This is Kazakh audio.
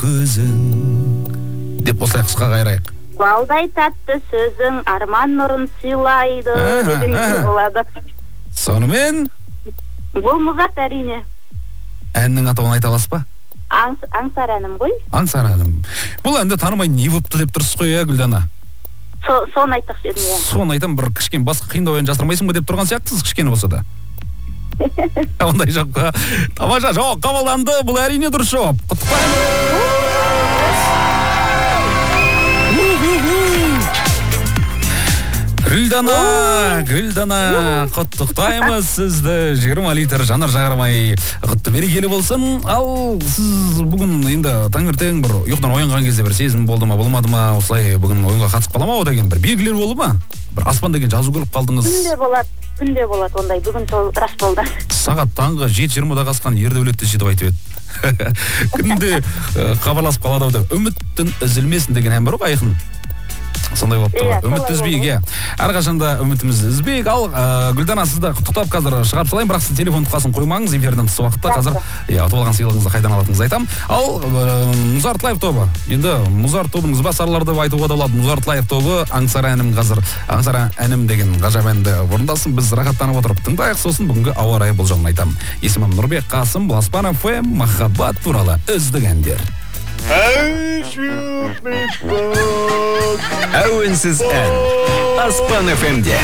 көзің деп осылай қысқа қайырайық. Балдай тәтті сөзің арман нұрын сыйлайды деген болады. Сонымен Бұл Мұзарт әрине. әннің атауын айта аласыз ба? Аңсар әнім ғой. Аңсар әнім. Бұл әнді танымай не болыпты деп тұрсыз ғой, Гүлдана? Соны айтақ дедім, иә. Соны айтам, бір кішкене басқа қиындау ән жасырмайсың ба деп тұрған сияқтысыз, кішкене болса да. Ондай жоқ па? Тамаша, жауап қабылданды. Бұл әрине дұрыс жауап. Құттықтаймыз. Гүлдана, құттықтаймыз сізді. 20 литр жанар жағармай құтты берекелі болсын. Ал сіз бүгін енді таңертең бір ұйқыдан оянған кезде бір сезім болды ма, болмады ма, осылай бүгін ойынға қатысып қала ма деген бір белгілер болды ма? Бір аспан деген жазу көріп қалдыңыз. Күнде болады ондай. Бүгін сол рас болды. Сағат таңғы 7:20-да қасқан Ердәулет те жетіп айтып еді. Күнде хабарласып қалады ау, үміттің үзілмесін деген ән бар ғой, айқын. Сондай болып тұр. Үмітті үзбейік, иә. Әрқашанда үмітімізді үзбейік. Ал Гүлдана, сізді құттықтап қазір шығарып салайын, бірақ сіз телефон тұтқасын қоймаңыз, эфирден тыс уақытта қазір ұтып алған сыйлығыңызды қайдан алатыныңызды айтамын. Ал Мұзарт Лайв тобы. Енді Мұзарт тобының ізбасарлары деп айтуға да болады. Мұзарт Лайв тобы Аңсар әнім қазір, Аңсар әнім деген ғажап әнді орындасын. Біз рахаттанып отырып тыңдайық, сосын бүгінгі ауа райы болжамын айтамын. Есімім Нұрбек Қасым, бұл Аспан ФМ, махаббат туралы үздік әндер. Әуенсіз ән Аспан ФМде.